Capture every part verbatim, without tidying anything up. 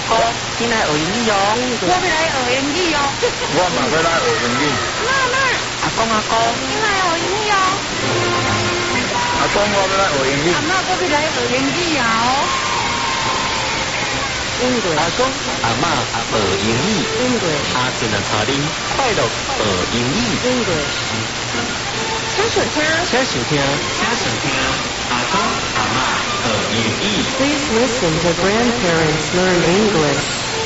哥，你来学英语哦？ 我要来学英语哦。 我嘛要来学英语。 妈妈， 阿公阿哥， 你来学英语哦。 阿公，我要来学英语。 阿妈，我要来学英语哦。 English。阿公阿嬷学英语。English。阿俊啊，带恁快乐学英语。English。请收听，请收听，请收听。阿公阿嬷学英语。Please listen to grandparents learn English.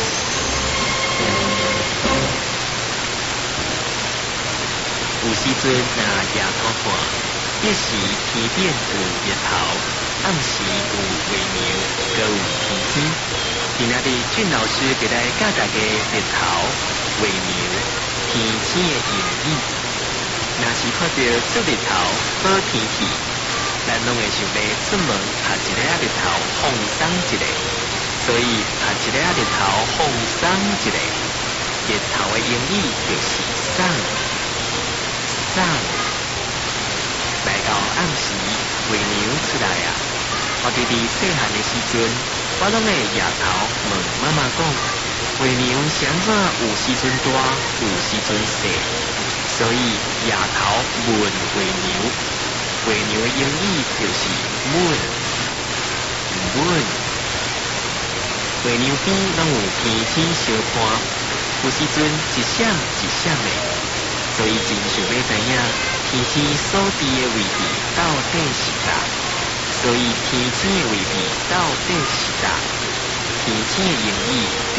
有时阵若夜头看，一时天边有日头，暗时有月亮，搁有天星。今仔日俊老师就来教大家日头、月亮、天星的用语。若是看到出日头好天气，咱拢会想要出门拍一个日头放松一下，所以拍一个日头放松一下。日头的用语就是送。送来到暗时，月亮出来啊！我伫伫细汉的时阵，我拢会夜头问妈妈讲，月亮是安怎有时阵大，有时阵小，所以夜头问月亮，月亮的英语就是问问。月亮边拢有天星相伴，有时阵一闪一闪的。所以真想要知影天星所伫的位置到底是哪？所以天星的位置到底是哪？天星的英语就是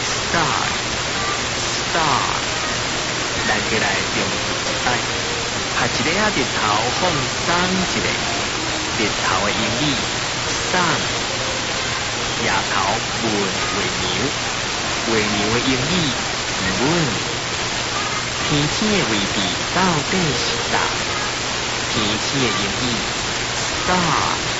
star。star。咱过来用一摆，拍一个日头放松一个，日头的英语 sun。夜头问月亮，月亮的英语问。天星的位置到底是哪？天星的英语 star。